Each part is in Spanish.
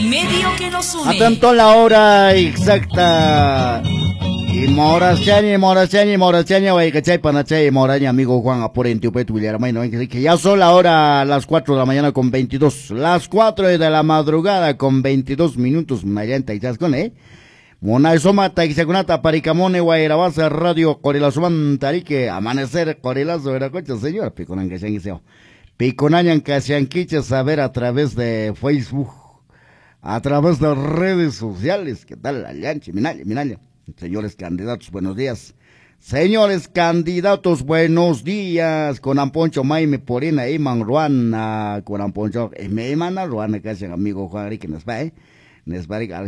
medio que nos une. Atento la hora exacta. Y Morachaña, güey, que chay panachay, Moraña, amigo Juan Apurente, Upetu, Villarmaino, que ya son la hora las 4 de la mañana con 22, las 4 de la madrugada con 22 minutos, Nayanta y Chascón, Mona Soma, Taixagunata, Paricamone, Guairabasa, Radio, Corela Suman, Tarique, Amanecer, Corelazo, Veracocha, señor, Piconan que se han guiseo. Piconañan que se han quiche saber a través de Facebook, a través de redes sociales, ¿qué tal? Alianchi, Minalia. Señores candidatos, buenos días. Señores candidatos, buenos días. Con Amponcho Maime Porina, Iman Ruana, con Amponcho, me emana Ruana, que hace amigo Juan Ari, que nos va, al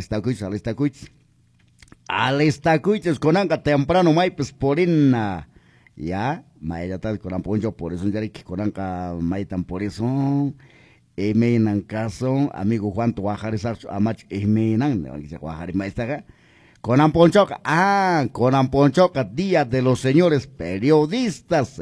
estacuiches, con Anca temprano, Maipes Porina. Ya, Maya tal con Amponcho, por eso, ya que con Anca Maitan, por eso. Emenan caso, amigo Juan Tuajares, Amach, Emenan, Guajari Maistaga. Conan Ponchoca, Día de los señores periodistas,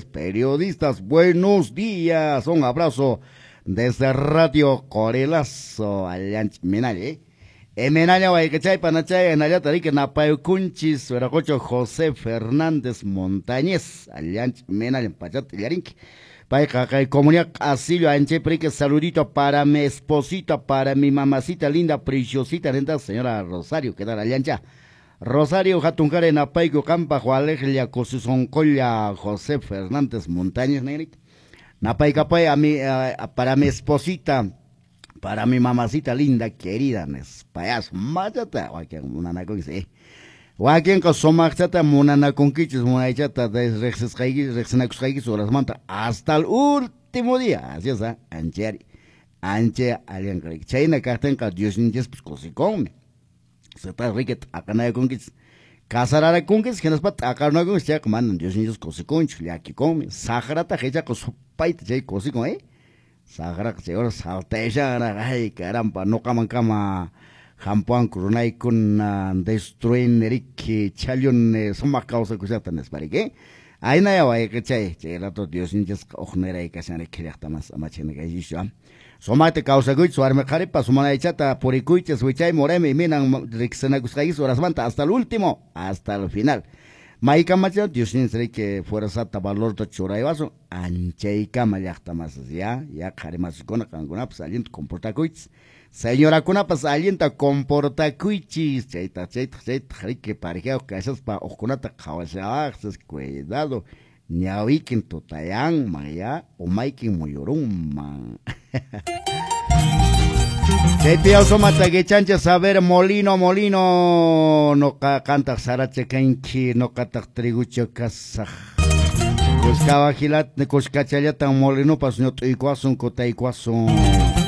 buenos días, un abrazo desde Radio Corelazo, Alianch Menale, Menaya, Guaycachay, Panachay, Nayatarique, Napayucunchis, Veracocho, José Fernández Montañez, Alianch Menale, Pachat, Yarinque. Paika, comunidad Asilio Anche Prique, saludito para mi esposita, para mi mamacita linda, preciosita, linda señora Rosario, que da la alianza. Rosario Jatuncare Napaico Campa, Jualeglia, Cosuzoncolla, José Fernández Montañez, Nerik. Napaica para mi esposita, para mi mamacita linda, querida, Payaso, Mayata, una naco que se. Wagen ko somaxata munana conquiches munaichata de rexenaxaigis horas manta hasta el último día, así es, anche alian craig chaina cartenca dios ninjas pues cosicome se está riquet acana conquis casarara conquis que nos pat acana conquis ya comandan dios ninjas cosiconch ya que come sagrata hecha con su paite chay cosicon sagra que ahora salteja ay caramba no cama Hampuan Kurunay kun destruyen Eric Chalion soma causa cusatan es parique. Ay na ya que chay, rato Dios ninjas ojnera y casan que más amachene que yisha. Somate causa guich suarme caripa sumana echata por icuiches huichay moreme y minan rixena cuscais horas manta hasta el último, hasta el final. Maika macha Dios ninjas que fuera sata valor to churay vaso ancheika mayachta más ya carimas con canguna pues alguien comporta guich. Señora Cuna, pues alienta comporta cuichis, cheita, que parejeo que esas pa oconata caballas, cuidado, ñawikin totayán, maya, o maikin moyorun, man. Chetia somata que chancha saber molino, no canta sarache kenki, no canta trigucho casa. Pues cabajilat, ne coscachayata molino, pas no tuicuasun, cotaiguasun.